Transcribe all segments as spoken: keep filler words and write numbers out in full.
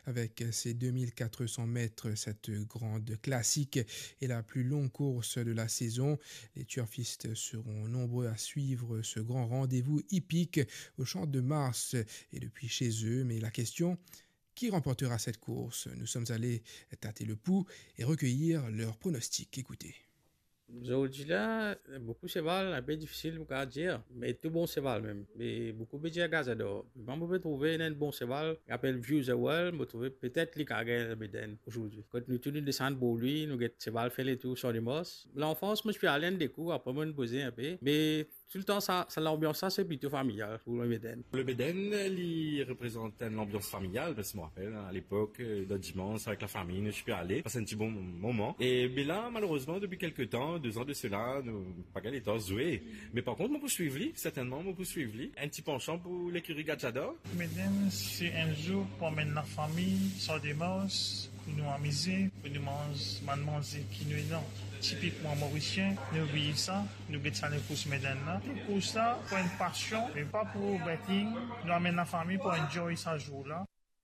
Avec ses deux mille quatre cents mètres, cette grande classique est la plus longue course de la saison. Les turfistes seront nombreux à suivre ce grand rendez-vous hippique au Champ de Mars et depuis chez eux. Mais la question, qui remportera cette course? Nous sommes allés tâter le pouls et recueillir leurs pronostics. Écoutez. Aujourd'hui là, beaucoup de cheval, un peu difficile à dire, mais tout bon cheval même. Mais beaucoup de budget à Gazador. Quand vous pouvez trouver un bon cheval, qui appelle View the Well, vous trouvez peut-être les carrières Beden aujourd'hui. Quand nous tournons descendre pour lui, nous avons cheval fait les tours sur les mosses. L'enfance, moi je suis allé un des coups, après moi me poser un peu, mais tout le temps, ça, ça l'ambiance, ça, c'est plutôt familial pour le Beden. Le Beden, il représente une ambiance familiale, parce que je me rappelle, à l'époque, le dimanche, avec la famille, je suis allé, passer un petit bon moment. Et mais là, malheureusement, depuis quelques temps, deux ans de cela, nous, pas qu'elle est joué. Mais par contre, nous poursuivre, certainement, nous poursuivre, un petit penchant pour l'écurie Gachador. Beden, c'est un jour pour amener la famille, sur des mosses, pour nous amuser, pour nous manger, manger qui nous est là. Typiquement mauricien, nous vivons ça, nous gagnons ça les courses médaines. Pour ça, pour une passion, mais pas pour betting, nous amenons la famille pour enjoy ce jour-là.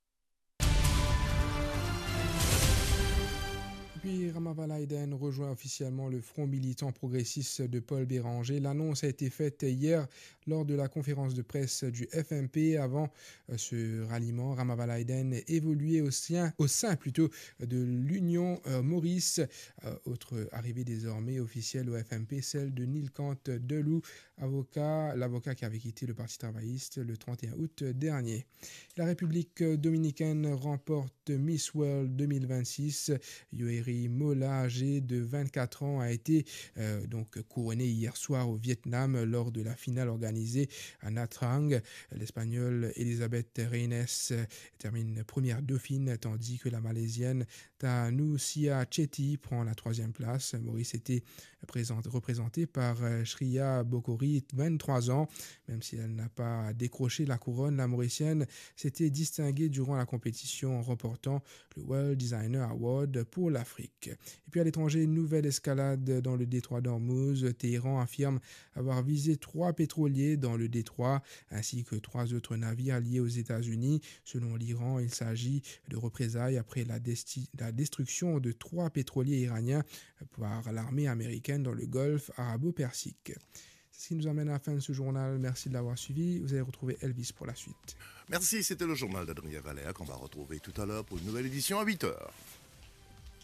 Puis Ramavalaiden rejoint officiellement le Front militant progressiste de Paul Béranger. L'annonce a été faite hier lors de la conférence de presse du F M P. Avant ce ralliement, Ramavalaiden évoluait au sein, au sein plutôt de l'Union euh, Maurice. Euh, autre arrivée désormais officielle au F M P, celle de Nilkant Delou, avocat, l'avocat qui avait quitté le Parti travailliste le trente et un août dernier. La République dominicaine remporte Miss World deux mille vingt-six. Yoeri Mola, âgé de vingt-quatre ans, a été euh, donc couronné hier soir au Vietnam lors de la finale organisée à Nha Trang. L'Espagnole Elisabeth Reines termine première dauphine, tandis que la Malaisienne Tanusia Chetty prend la troisième place. Maurice était présente, représentée par Shriya Bokori, vingt-trois ans. Même si elle n'a pas décroché la couronne, la Mauricienne s'était distinguée durant la compétition en remportant le World Designer Award pour l'Afrique. Et puis à l'étranger, une nouvelle escalade dans le détroit d'Ormuz. Téhéran affirme avoir visé trois pétroliers dans le détroit ainsi que trois autres navires liés aux États-Unis. Selon l'Iran, il s'agit de représailles après la, desti- la destruction de trois pétroliers iraniens par l'armée américaine dans le golfe arabo-persique. C'est ce qui nous amène à la fin de ce journal. Merci de l'avoir suivi. Vous allez retrouver Elvis pour la suite. Merci, c'était le journal d'Adrien Valère qu'on va retrouver tout à l'heure pour une nouvelle édition à huit heures.